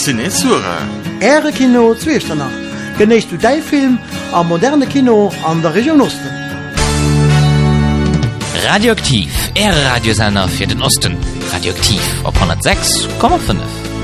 Cinesura. Ehre Kino Zwiechternach. Genießt du dein Film am moderne Kino an der Region Osten. Radioaktiv, Radiosender für den Osten. Radioaktiv auf 106,5.